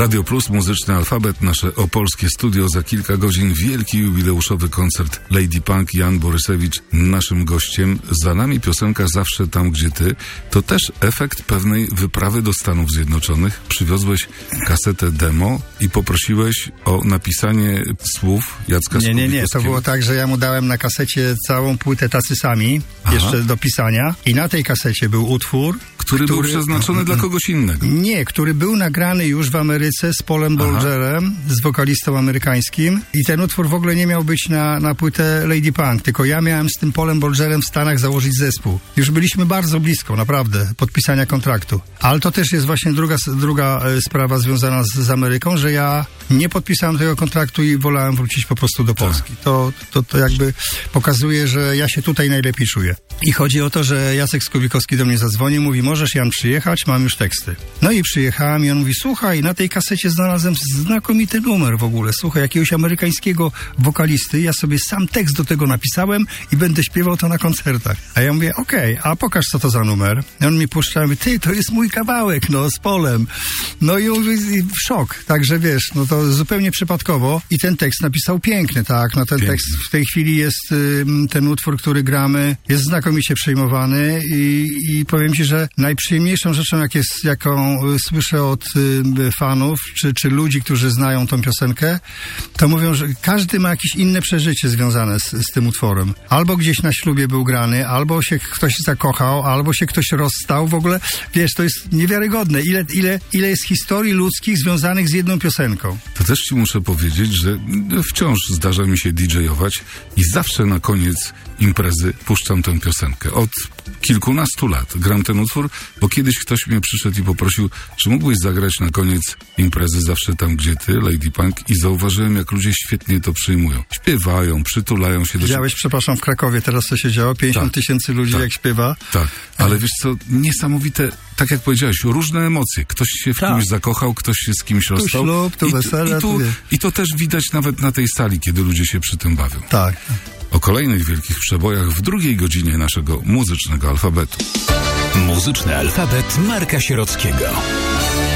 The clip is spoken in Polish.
Radio Plus, Muzyczny Alfabet, nasze opolskie studio. Za kilka godzin wielki jubileuszowy koncert Lady Punk, Jan Borysewicz naszym gościem. Za nami piosenka Zawsze tam, gdzie ty. To też efekt pewnej wyprawy do Stanów Zjednoczonych. Przywiozłeś kasetę demo i poprosiłeś o napisanie słów Jacka Skubikowskiego. Nie. To było tak, że ja mu dałem na kasecie całą płytę Tacy Sami, jeszcze do pisania. I na tej kasecie był utwór, który był przeznaczony dla kogoś innego. Nie, który był nagrany już w Ameryce z Paulem Bolgerem, z wokalistą amerykańskim. I ten utwór w ogóle nie miał być na płytę Lady Punk, tylko ja miałem z tym Paulem Bolgerem w Stanach założyć zespół. Już byliśmy bardzo blisko, naprawdę, podpisania kontraktu. Ale to też jest właśnie druga sprawa związana z Ameryką, że ja nie podpisałem tego kontraktu i wolałem wrócić po prostu do Polski. To jakby pokazuje, że ja się tutaj najlepiej czuję. I chodzi o to, że Jacek Skubikowski do mnie zadzwonił, mówi: możesz, Jan, przyjechać, mam już teksty. No i przyjechałem i on mówi: słuchaj, na tej kasecie znalazłem znakomity numer w ogóle, słuchaj, jakiegoś amerykańskiego wokalisty, ja sobie sam tekst do tego napisałem i będę śpiewał to na koncertach. A ja mówię: okej, a pokaż, co to za numer. I on mi puszcza, mówi: ty, to jest mój kawałek, z Polem. No i on mówi: szok, także wiesz, to zupełnie przypadkowo i ten tekst napisał piękny, tak, ten tekst w tej chwili jest, ten utwór, który gramy, jest znakomicie przyjmowany i powiem ci, że najprzyjemniejszą rzeczą, jaką słyszę od fanów, czy ludzi, którzy znają tą piosenkę, to mówią, że każdy ma jakieś inne przeżycie związane z tym utworem. Albo gdzieś na ślubie był grany, albo się ktoś zakochał, albo się ktoś rozstał. W ogóle, wiesz, to jest niewiarygodne, ile jest historii ludzkich związanych z jedną piosenką. To też ci muszę powiedzieć, że wciąż zdarza mi się DJ-ować i zawsze na koniec imprezy puszczam tę piosenkę. Od kilkunastu lat gram ten utwór, bo kiedyś ktoś mnie przyszedł i poprosił, czy mógłbyś zagrać na koniec imprezy Zawsze tam, gdzie ty, Lady Punk, i zauważyłem, jak ludzie świetnie to przyjmują. Śpiewają, przytulają się do siebie. Widziałeś, przepraszam, w Krakowie teraz co się działo? 50 tysięcy ludzi jak śpiewa. Tak, ale wiesz co, niesamowite, tak jak powiedziałeś, różne emocje. Ktoś się w kimś zakochał, ktoś się z kimś rozstał. Tu ślub, tu wesele. I to też widać nawet na tej sali, kiedy ludzie się przy tym bawią. Tak. O kolejnych wielkich przebojach w drugiej godzinie naszego muzycznego alfabetu. Muzyczny alfabet Marka Sierockiego.